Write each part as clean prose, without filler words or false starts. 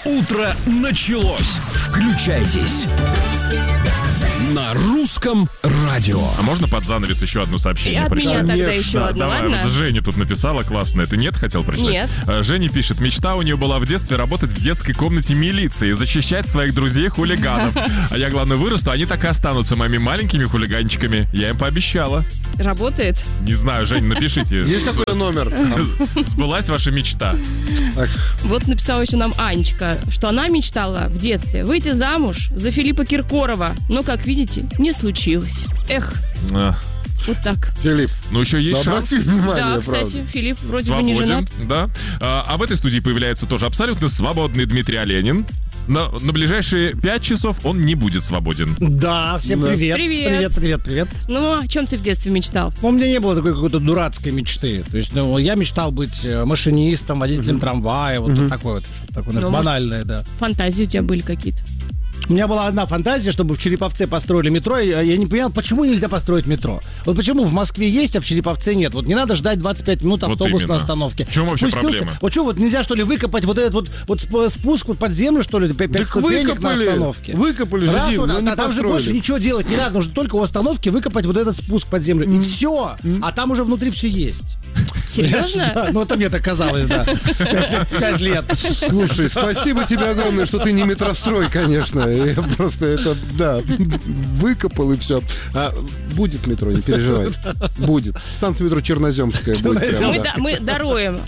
Утро началось. Включайтесь. На русском радио. А можно под занавес еще одно сообщение И от прочитать? меня тогда еще Да, одно, давай, ладно? вот Женя тут написала классное. Ты нет хотел прочитать? Нет. Женя пишет: мечта у нее была в детстве работать в детской комнате милиции, защищать своих друзей-хулиганов. А я, главное, вырасту, они так и останутся моими маленькими хулиганчиками. Я им пообещала. Работает? Не знаю, Жень, напишите. Есть какой-то номер? Сбылась ваша мечта? Вот написала еще нам Анечка, что она мечтала в детстве выйти замуж за Филиппа Киркорова. Но, как видите, не случилось. Эх, вот так. Филипп, Ну, еще есть шанс. обрати внимание, Да, правда. кстати, Филипп вроде бы не женат. Да. А в этой студии появляется тоже абсолютно свободный Дмитрий Оленин. На ближайшие 5 часов он не будет свободен. Да, всем привет. Привет. Привет. Ну, о чем ты в детстве мечтал? У меня не было такой какой-то дурацкой мечты. То есть, я мечтал быть машинистом, водителем трамвая, вот такое вот, что-то такое, Ну, банальное, да. Фантазии у тебя были какие-то? У меня была одна фантазия, чтобы в Череповце построили метро. Я не понял, почему нельзя построить метро. Вот почему в Москве есть, а в Череповце нет. Вот не надо ждать 25 минут Вот автобус именно. на остановке. В чем вообще проблема? Вот что, вот нельзя, что ли, выкопать вот этот вот спуск под землю, что ли, 5 Так ступенек на остановке? Выкопали же, Раз, Дим, но не там же построили. больше ничего делать не надо. Нужно только у остановки выкопать вот этот спуск под землю. И все. А там уже внутри все есть. Серьезно? Да, ну это мне так казалось, да. 5 лет. Слушай, спасибо тебе огромное, что ты не метрострой, конечно. Я просто это, да, выкопал и все. А будет метро, не переживай. Будет. Станция метро Черноземская будет. прямо, да. Мы даруем.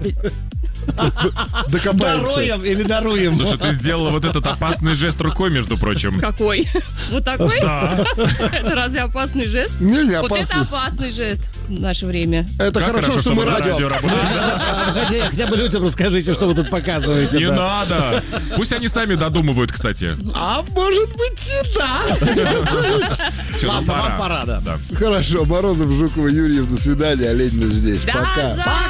Докопаемся. Даруем или даруем? Слушай, ты сделала вот этот опасный жест рукой, между прочим. Какой? Вот такой? Это разве опасный жест? Не Вот это опасно. опасный жест в наше время. Это Как хорошо, что мы на радио. Хотя бы людям расскажите, что вы тут показываете. Не да. надо. Пусть они сами додумывают, кстати. А может быть и да. Все, нам Вам пора. пора, да. Да. Хорошо, Морозов, Жукова, Юрьев, до свидания. Оленина здесь. Да, Пока. за